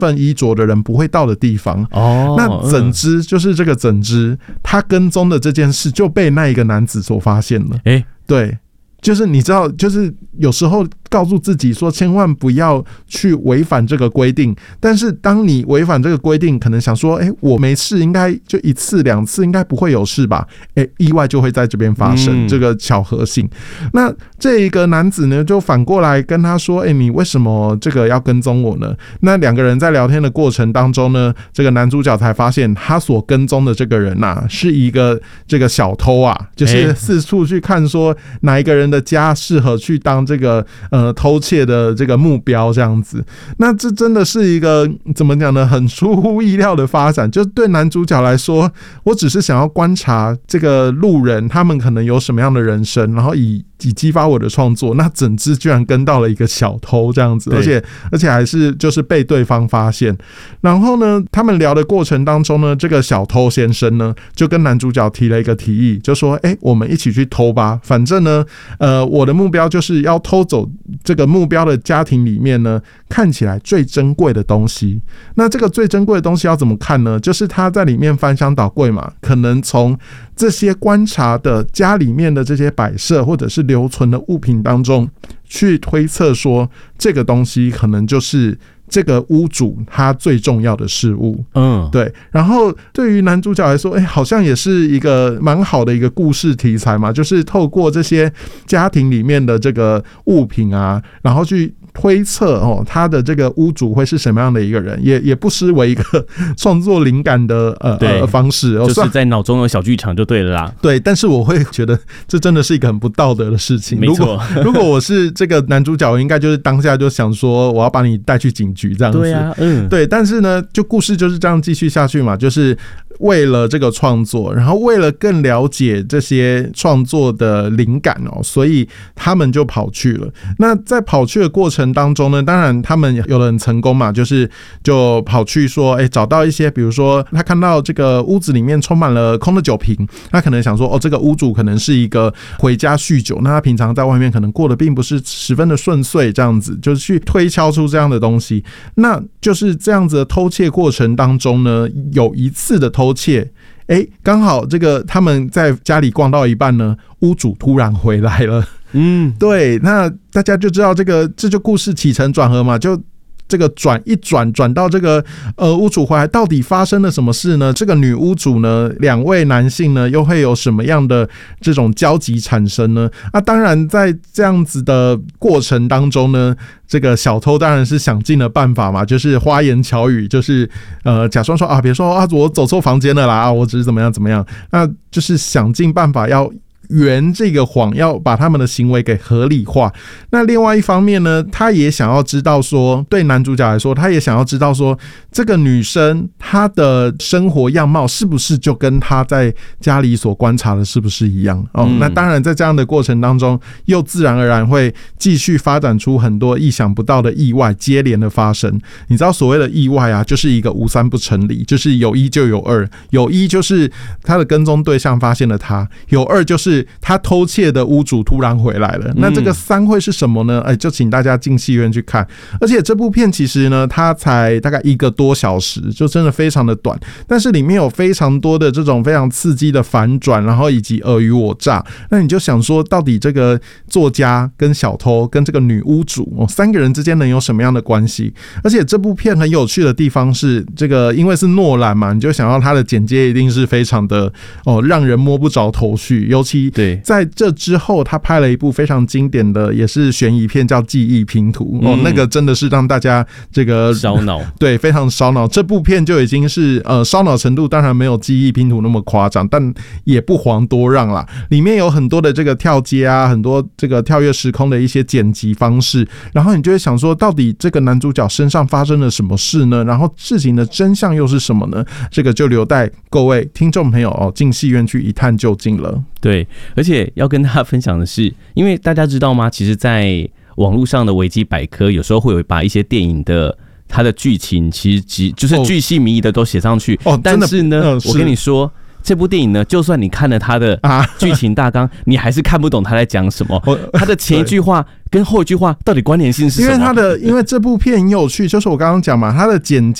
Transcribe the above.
份衣着的人不会到的地方。那整只就是这个整只，他跟踪的这件事就被那一个男子所发现了。对。就是你知道，就是有时候告诉自己说千万不要去违反这个规定，但是当你违反这个规定，可能想说我没事，应该就1次2次应该不会有事吧，意外就会在这边发生，这个巧合性。那这一个男子呢就反过来跟他说你为什么这个要跟踪我呢？那两个人在聊天的过程当中呢，这个男主角才发现他所跟踪的这个人是一个这个小偷啊，就是四处去看说哪一个人的家适合去当这个偷窃的这个目标这样子。那这真的是一个怎么讲呢，很出乎意料的发展。就对男主角来说，我只是想要观察这个路人他们可能有什么样的人生，然后以激发我的创作。那整只居然跟到了一个小偷这样子，而且还是就是被对方发现。然后呢，他们聊的过程当中呢，这个小偷先生呢就跟男主角提了一个提议，就说我们一起去偷吧，反正呢我的目标就是要偷走这个目标的家庭里面呢看起来最珍贵的东西。那这个最珍贵的东西要怎么看呢？就是他在里面翻箱倒柜嘛，可能从这些观察的家里面的这些摆设或者是留存的物品当中去推测说这个东西可能就是这个屋主他最重要的事物。对。然后对于男主角来说好像也是一个蛮好的一个故事题材嘛，就是透过这些家庭里面的这个物品啊，然后去推测他的这个屋主会是什么样的一个人，也不失为一个创作灵感的方式， 就是在脑中有小剧场就对了啦。 对，但是我会觉得这真的是一个很不道德的事情。 没错， 如果我是这个男主角，我应该就是当下就想说我要把你带去警局这样子。 对啊， 对。但是呢，就故事就是这样继续下去嘛，就是为了这个创作，然后为了更了解这些创作的灵感所以他们就跑去了。那在跑去的过程当中呢，当然他们有的很成功嘛，就跑去说找到一些，比如说他看到这个屋子里面充满了空的酒瓶，他可能想说这个屋主可能是一个回家酗酒，那他平常在外面可能过得并不是十分的顺遂，这样子就是去推敲出这样的东西。那就是这样子的偷窃过程当中呢，有一次的偷窃刚好这个他们在家里逛到一半呢，屋主突然回来了。对。那大家就知道这就故事起承转合嘛，就这个转到这个屋主回来，到底发生了什么事呢？这个女屋主呢，两位男性呢，又会有什么样的这种交集产生呢？当然在这样子的过程当中呢，这个小偷当然是想尽了办法嘛，就是花言巧语，就是假装说比如说我走错房间了啦，我只是怎么样，那就是想尽办法要圆这个谎，要把他们的行为给合理化。那另外一方面呢，他也想要知道说，对男主角来说，他也想要知道说，这个女生她的生活样貌是不是就跟她在家里所观察的是不是一样那当然在这样的过程当中，又自然而然会继续发展出很多意想不到的意外接连的发生。你知道所谓的意外啊，就是一个无三不成理，就是有一就有二，有一就是他的跟踪对象发现了他，有二就是他偷窃的屋主突然回来了。那这个三会是什么呢？就请大家进戏院去看。而且这部片其实呢，它才大概1个多小时，就真的非常的短，但是里面有非常多的这种非常刺激的反转，然后以及尔虞我诈。那你就想说，到底这个作家跟小偷跟这个女屋主三个人之间能有什么样的关系？而且这部片很有趣的地方是，这个因为是诺兰嘛，你就想到他的剪接一定是非常的让人摸不着头绪。尤其在这之后，他拍了一部非常经典的也是悬疑片，叫《记忆拼图》那个真的是让大家这个烧脑， 对，非常烧脑。这部片就已经是烧脑程度当然没有《记忆拼图》那么夸张，但也不遑多让啦。里面有很多的这个跳接啊，很多这个跳跃时空的一些剪辑方式，然后你就会想说，到底这个男主角身上发生了什么事呢？然后事情的真相又是什么呢？这个就留待各位听众朋友进戏院去一探究竟了。 对，而且要跟大家分享的是，因为大家知道吗？其实在网络上的维基百科有时候会有把一些电影的它的剧情其实就是巨细靡遗的都写上去但是呢我跟你说， 这部电影呢，就算你看了它的剧情大纲，你还是看不懂他在讲什么。他的前一句话跟后一句话到底关联性是什么？ 因为这部片很有趣，就是我刚刚讲嘛，它的剪